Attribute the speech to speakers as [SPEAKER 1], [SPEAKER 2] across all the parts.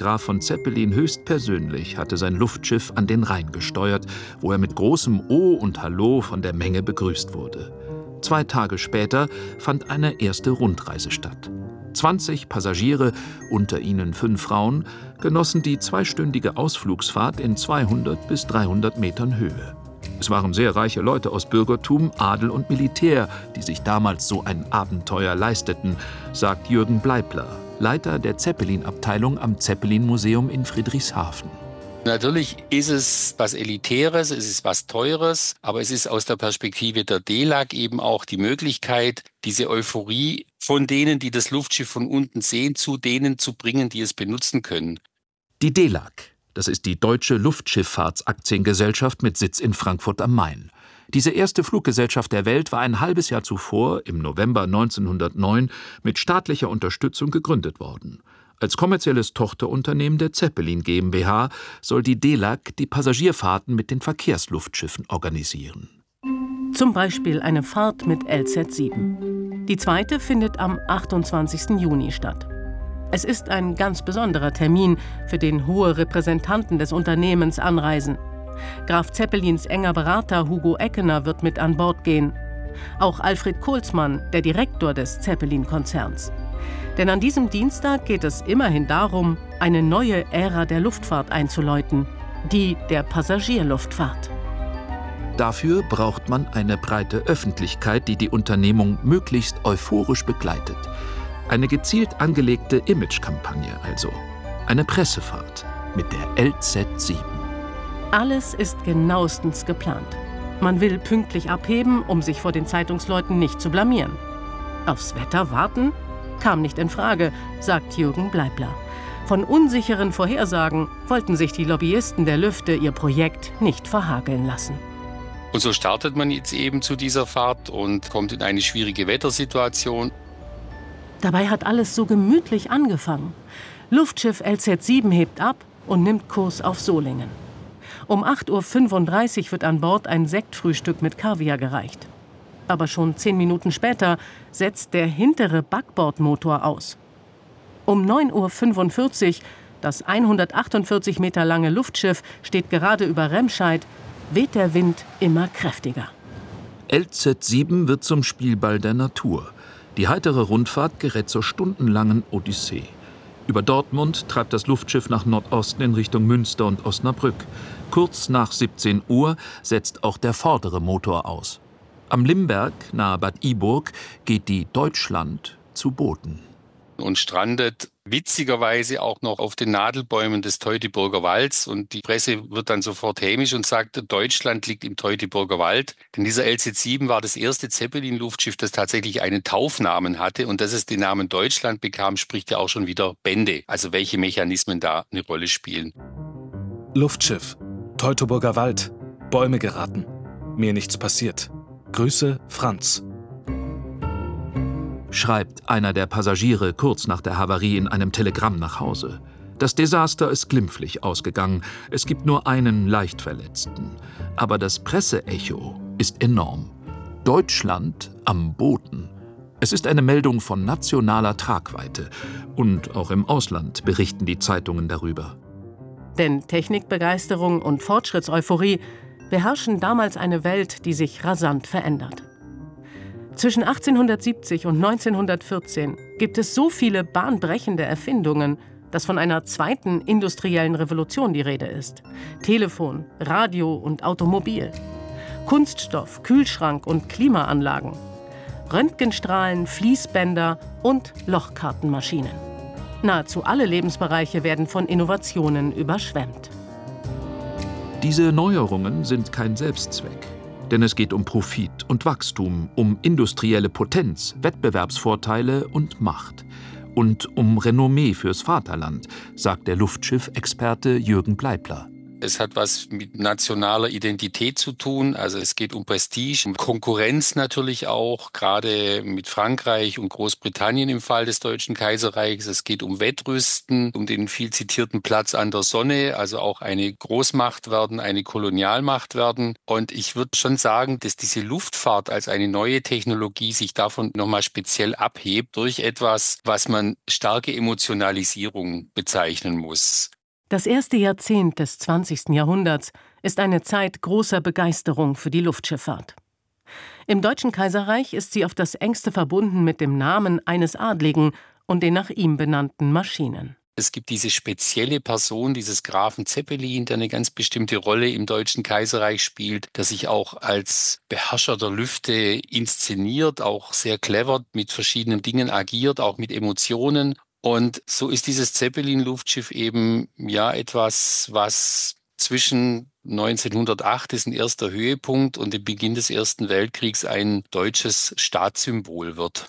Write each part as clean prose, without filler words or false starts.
[SPEAKER 1] Graf von Zeppelin höchstpersönlich hatte sein Luftschiff an den Rhein gesteuert, wo er mit großem Oh und Hallo von der Menge begrüßt wurde. 2 Tage später fand eine erste Rundreise statt. 20 Passagiere, unter ihnen 5 Frauen, genossen die 2-stündige Ausflugsfahrt in 200 bis 300 Metern Höhe. Es waren sehr reiche Leute aus Bürgertum, Adel und Militär, die sich damals so ein Abenteuer leisteten, sagt Jürgen Bleibler, Leiter der Zeppelin-Abteilung am Zeppelin-Museum in Friedrichshafen.
[SPEAKER 2] Natürlich ist es was Elitäres, es ist was Teures, aber es ist aus der Perspektive der DELAG eben auch die Möglichkeit, diese Euphorie von denen, die das Luftschiff von unten sehen, zu denen zu bringen, die es benutzen können.
[SPEAKER 1] Die DELAG, das ist die Deutsche Luftschifffahrtsaktiengesellschaft mit Sitz in Frankfurt am Main. Diese erste Fluggesellschaft der Welt war ein halbes Jahr zuvor, im November 1909, mit staatlicher Unterstützung gegründet worden. Als kommerzielles Tochterunternehmen der Zeppelin GmbH soll die DELAG die Passagierfahrten mit den Verkehrsluftschiffen organisieren.
[SPEAKER 3] Zum Beispiel eine Fahrt mit LZ-7. Die zweite findet am 28. Juni statt. Es ist ein ganz besonderer Termin, für den hohe Repräsentanten des Unternehmens anreisen. Graf Zeppelins enger Berater Hugo Eckener wird mit an Bord gehen. Auch Alfred Kohlsmann, der Direktor des Zeppelin-Konzerns. Denn an diesem Dienstag geht es immerhin darum, eine neue Ära der Luftfahrt einzuläuten, die der Passagierluftfahrt.
[SPEAKER 1] Dafür braucht man eine breite Öffentlichkeit, die die Unternehmung möglichst euphorisch begleitet. Eine gezielt angelegte Imagekampagne also. Eine Pressefahrt mit der LZ-7.
[SPEAKER 3] Alles ist genauestens geplant. Man will pünktlich abheben, um sich vor den Zeitungsleuten nicht zu blamieren. Aufs Wetter warten? Kam nicht in Frage, sagt Jürgen Bleibler. Von unsicheren Vorhersagen wollten sich die Lobbyisten der Lüfte ihr Projekt nicht verhageln lassen.
[SPEAKER 2] Und so startet man jetzt eben zu dieser Fahrt und kommt in eine schwierige Wettersituation.
[SPEAKER 3] Dabei hat alles so gemütlich angefangen. Luftschiff LZ-7 hebt ab und nimmt Kurs auf Solingen. Um 8:35 Uhr wird an Bord ein Sektfrühstück mit Kaviar gereicht. Aber schon 10 Minuten später setzt der hintere Backbordmotor aus. Um 9:45 Uhr, das 148 Meter lange Luftschiff steht gerade über Remscheid, weht der Wind immer kräftiger.
[SPEAKER 1] LZ-7 wird zum Spielball der Natur. Die heitere Rundfahrt gerät zur stundenlangen Odyssee. Über Dortmund treibt das Luftschiff nach Nordosten in Richtung Münster und Osnabrück. Kurz nach 17 Uhr setzt auch der vordere Motor aus. Am Limberg, nahe Bad Iburg, geht die Deutschland zu Boden.
[SPEAKER 2] Und strandet witzigerweise auch noch auf den Nadelbäumen des Teutoburger Walds. Und die Presse wird dann sofort hämisch und sagt, Deutschland liegt im Teutoburger Wald. Denn dieser LZ-7 war das erste Zeppelin-Luftschiff, das tatsächlich einen Taufnamen hatte. Und dass es den Namen Deutschland bekam, spricht ja auch schon wieder Bände. Also welche Mechanismen da eine Rolle spielen.
[SPEAKER 4] Luftschiff, Teutoburger Wald, Bäume geraten. Mir nichts passiert. Grüße, Franz.
[SPEAKER 1] Schreibt einer der Passagiere kurz nach der Havarie in einem Telegramm nach Hause. Das Desaster ist glimpflich ausgegangen. Es gibt nur einen Leichtverletzten. Aber das Presseecho ist enorm. Deutschland am Boden. Es ist eine Meldung von nationaler Tragweite. Und auch im Ausland berichten die Zeitungen darüber.
[SPEAKER 3] Denn Technikbegeisterung und Fortschrittseuphorie beherrschen damals eine Welt, die sich rasant verändert. Zwischen 1870 und 1914 gibt es so viele bahnbrechende Erfindungen, dass von einer zweiten industriellen Revolution die Rede ist. Telefon, Radio und Automobil. Kunststoff, Kühlschrank und Klimaanlagen. Röntgenstrahlen, Fließbänder und Lochkartenmaschinen. Nahezu alle Lebensbereiche werden von Innovationen überschwemmt.
[SPEAKER 1] Diese Neuerungen sind kein Selbstzweck. Denn es geht um Profit und Wachstum, um industrielle Potenz, Wettbewerbsvorteile und Macht. Und um Renommee fürs Vaterland, sagt der Luftschiffexperte Jürgen Bleibler.
[SPEAKER 2] Es hat was mit nationaler Identität zu tun. Also es geht um Prestige, um Konkurrenz natürlich auch, gerade mit Frankreich und Großbritannien im Fall des Deutschen Kaiserreichs. Es geht um Wettrüsten, um den viel zitierten Platz an der Sonne, also auch eine Großmacht werden, eine Kolonialmacht werden. Und ich würde schon sagen, dass diese Luftfahrt als eine neue Technologie sich davon nochmal speziell abhebt durch etwas, was man starke Emotionalisierung bezeichnen muss.
[SPEAKER 3] Das erste Jahrzehnt des 20. Jahrhunderts ist eine Zeit großer Begeisterung für die Luftschifffahrt. Im Deutschen Kaiserreich ist sie auf das engste verbunden mit dem Namen eines Adligen und den nach ihm benannten Maschinen.
[SPEAKER 2] Es gibt diese spezielle Person, dieses Grafen Zeppelin, der eine ganz bestimmte Rolle im Deutschen Kaiserreich spielt, der sich auch als Beherrscher der Lüfte inszeniert, auch sehr clever mit verschiedenen Dingen agiert, auch mit Emotionen. Und so ist dieses Zeppelin-Luftschiff eben etwas, was zwischen 1908 ist ein erster Höhepunkt und dem Beginn des Ersten Weltkriegs ein deutsches Staatssymbol wird.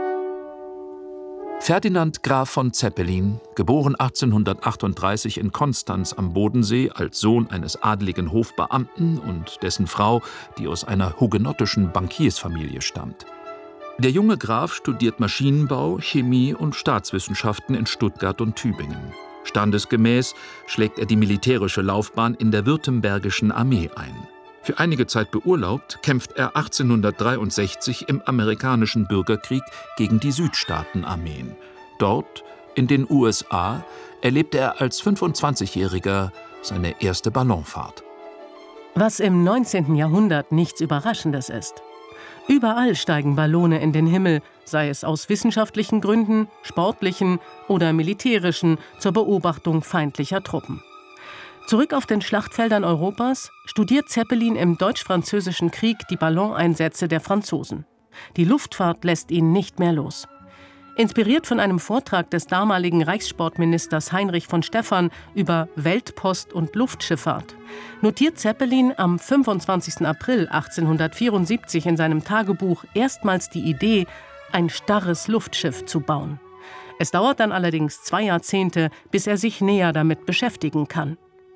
[SPEAKER 1] Ferdinand Graf von Zeppelin, geboren 1838 in Konstanz am Bodensee als Sohn eines adligen Hofbeamten und dessen Frau, die aus einer hugenottischen Bankiersfamilie stammt. Der junge Graf studiert Maschinenbau, Chemie und Staatswissenschaften in Stuttgart und Tübingen. Standesgemäß schlägt er die militärische Laufbahn in der Württembergischen Armee ein. Für einige Zeit beurlaubt, kämpft er 1863 im amerikanischen Bürgerkrieg gegen die Südstaatenarmeen. Dort, in den USA, erlebte er als 25-Jähriger seine erste Ballonfahrt.
[SPEAKER 3] Was im 19. Jahrhundert nichts Überraschendes ist. Überall steigen Ballone in den Himmel, sei es aus wissenschaftlichen Gründen, sportlichen oder militärischen, zur Beobachtung feindlicher Truppen. Zurück auf den Schlachtfeldern Europas studiert Zeppelin im Deutsch-Französischen Krieg die Balloneinsätze der Franzosen. Die Luftfahrt lässt ihn nicht mehr los. Inspiriert von einem Vortrag des damaligen Reichssportministers Heinrich von Stephan über Weltpost und Luftschifffahrt, notiert Zeppelin am 25. April 1874 in seinem Tagebuch erstmals die Idee, ein starres Luftschiff zu bauen. Es dauert dann allerdings 2 Jahrzehnte, bis er sich näher damit beschäftigen kann.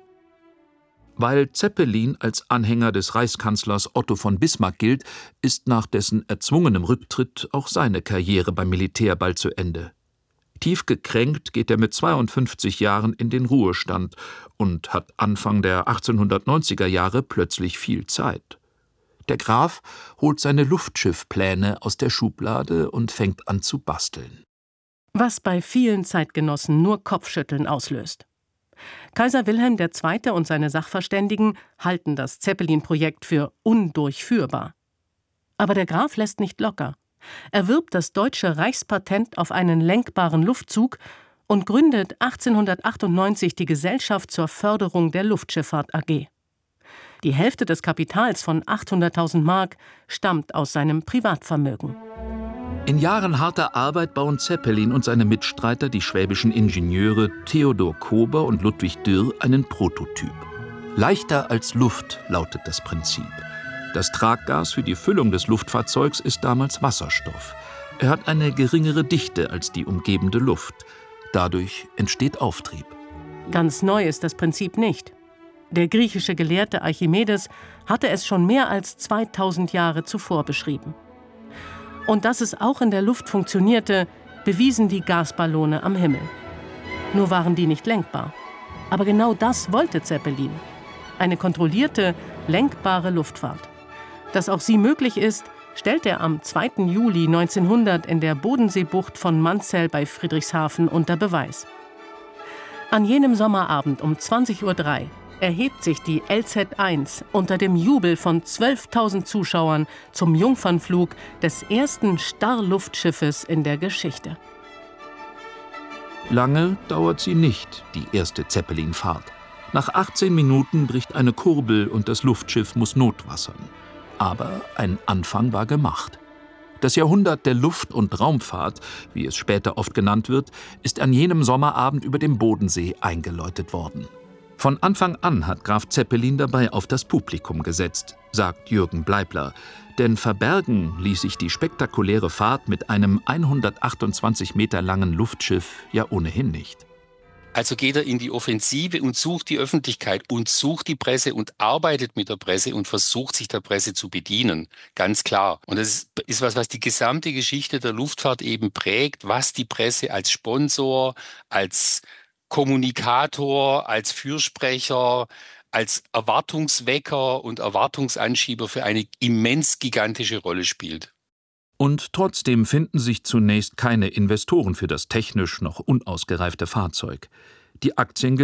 [SPEAKER 1] Weil Zeppelin als Anhänger des Reichskanzlers Otto von Bismarck gilt, ist nach dessen erzwungenem Rücktritt auch seine Karriere beim Militär bald zu Ende. Tief gekränkt geht er mit 52 Jahren in den Ruhestand und hat Anfang der 1890er Jahre plötzlich viel Zeit. Der Graf holt seine Luftschiffpläne aus der Schublade und fängt an zu basteln.
[SPEAKER 3] Was bei vielen Zeitgenossen nur Kopfschütteln auslöst. Kaiser Wilhelm II. Und seine Sachverständigen halten das Zeppelin-Projekt für undurchführbar. Aber der Graf lässt nicht locker. Er wirbt das deutsche Reichspatent auf einen lenkbaren Luftzug und gründet 1898 die Gesellschaft zur Förderung der Luftschifffahrt AG. Die Hälfte des Kapitals von 800.000 Mark stammt aus seinem Privatvermögen.
[SPEAKER 1] In Jahren harter Arbeit bauen Zeppelin und seine Mitstreiter, die schwäbischen Ingenieure Theodor Kober und Ludwig Dirr, einen Prototyp. Leichter als Luft lautet das Prinzip. Das Traggas für die Füllung des Luftfahrzeugs ist damals Wasserstoff. Er hat eine geringere Dichte als die umgebende Luft. Dadurch entsteht Auftrieb.
[SPEAKER 3] Ganz neu ist das Prinzip nicht. Der griechische Gelehrte Archimedes hatte es schon mehr als 2000 Jahre zuvor beschrieben. Und dass es auch in der Luft funktionierte, bewiesen die Gasballone am Himmel. Nur waren die nicht lenkbar. Aber genau das wollte Zeppelin. Eine kontrollierte, lenkbare Luftfahrt. Dass auch sie möglich ist, stellt er am 2. Juli 1900 in der Bodenseebucht von Manzell bei Friedrichshafen unter Beweis. An jenem Sommerabend um 20:03 Uhr erhebt sich die LZ-1 unter dem Jubel von 12.000 Zuschauern zum Jungfernflug des ersten Starrluftschiffes in der Geschichte.
[SPEAKER 1] Lange dauert sie nicht, die erste Zeppelin-Fahrt. Nach 18 Minuten bricht eine Kurbel und das Luftschiff muss notwassern. Aber ein Anfang war gemacht. Das Jahrhundert der Luft- und Raumfahrt, wie es später oft genannt wird, ist an jenem Sommerabend über dem Bodensee eingeläutet worden. Von Anfang an hat Graf Zeppelin dabei auf das Publikum gesetzt, sagt Jürgen Bleibler, denn verbergen ließ sich die spektakuläre Fahrt mit einem 128 Meter langen Luftschiff ja ohnehin nicht.
[SPEAKER 2] Also geht er in die Offensive und sucht die Öffentlichkeit und sucht die Presse und arbeitet mit der Presse und versucht, sich der Presse zu bedienen. Ganz klar. Und das ist was die gesamte Geschichte der Luftfahrt eben prägt, was die Presse als Sponsor, als Kommunikator, als Fürsprecher, als Erwartungswecker und Erwartungsanschieber für eine immens gigantische Rolle spielt.
[SPEAKER 1] Und trotzdem finden sich zunächst keine Investoren für das technisch noch unausgereifte Fahrzeug. Die Aktien